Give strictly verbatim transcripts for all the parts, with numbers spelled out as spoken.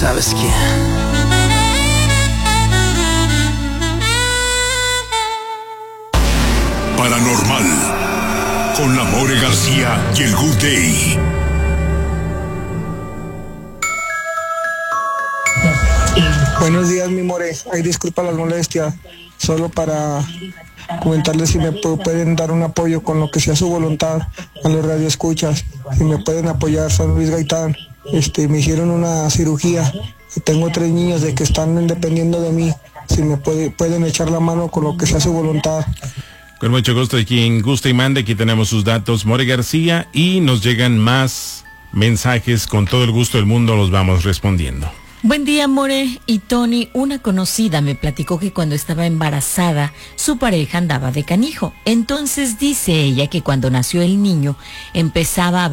¿Sabes quién? Paranormal, con la More García y el Good Day. Buenos días, mi More. Ay, disculpa las molestias. Solo para comentarles si me pueden dar un apoyo con lo que sea su voluntad a los radioescuchas. Si me pueden apoyar, San Luis Gaitán. Este, me hicieron una cirugía y tengo tres niños de que están dependiendo de mí. Si me puede, pueden echar la mano con lo que sea su voluntad. Con mucho gusto, de quien guste y mande, aquí tenemos sus datos, More García, y nos llegan más mensajes, con todo el gusto del mundo los vamos respondiendo. Buen día, More y Tony. Una conocida me platicó que cuando estaba embarazada, su pareja andaba de canijo. Entonces dice ella que cuando nació el niño, empezaba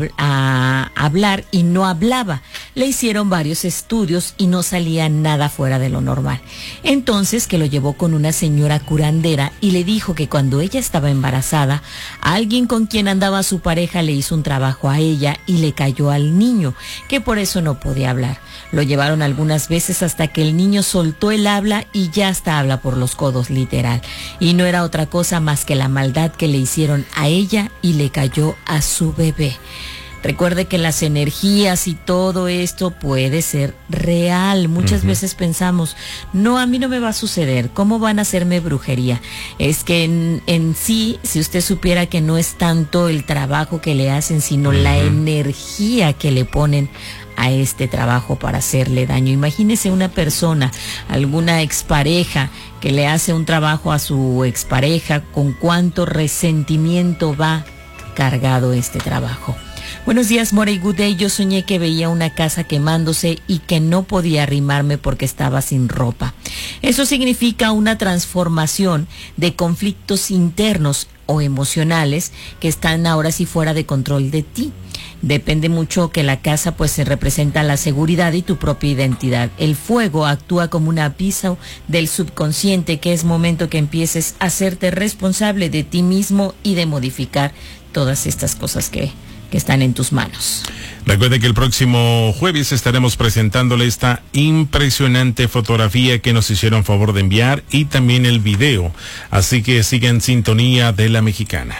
a hablar y no hablaba. Le hicieron varios estudios y no salía nada fuera de lo normal. Entonces que lo llevó con una señora curandera y le dijo que cuando ella estaba embarazada, alguien con quien andaba su pareja le hizo un trabajo a ella y le cayó al niño, que por eso no podía hablar. Lo llevaron algunas veces hasta que el niño soltó el habla y ya hasta habla por los codos, literal. Y no era otra cosa más que la maldad que le hicieron a ella y le cayó a su bebé. Recuerde que las energías y todo esto puede ser real. Muchas uh-huh. veces pensamos, no, a mí no me va a suceder, ¿cómo van a hacerme brujería? Es que en, en sí, si usted supiera que no es tanto el trabajo que le hacen, sino uh-huh. la energía que le ponen a este trabajo para hacerle daño. Imagínese una persona, alguna expareja que le hace un trabajo a su expareja, con cuánto resentimiento va cargado este trabajo. Buenos días, More y Good Day. Yo soñé que veía una casa quemándose y que no podía arrimarme porque estaba sin ropa. Eso significa una transformación de conflictos internos o emocionales que están ahora sí fuera de control de ti. Depende mucho que la casa pues se representa la seguridad y tu propia identidad. El fuego actúa como un aviso del subconsciente que es momento que empieces a hacerte responsable de ti mismo y de modificar todas estas cosas que, que están en tus manos. Recuerde que el próximo jueves estaremos presentándole esta impresionante fotografía que nos hicieron favor de enviar y también el video. Así que sigan en sintonía de La Mexicana.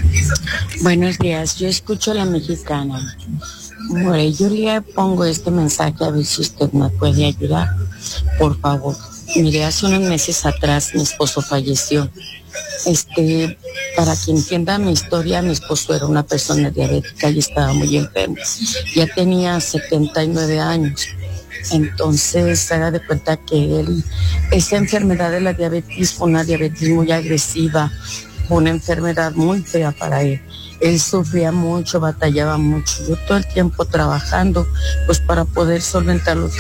Buenos días, yo escucho a La Mexicana. More, yo le pongo este mensaje a ver si usted me puede ayudar. Por favor. Mire, hace unos meses atrás mi esposo falleció. Este, para quien entienda mi historia, mi esposo era una persona diabética y estaba muy enfermo. Ya tenía setenta y nueve años. Entonces, se da de cuenta que él, esa enfermedad de la diabetes fue una diabetes muy agresiva, una enfermedad muy fea para él. Él sufría mucho, batallaba mucho. Yo todo el tiempo trabajando, pues para poder solventar los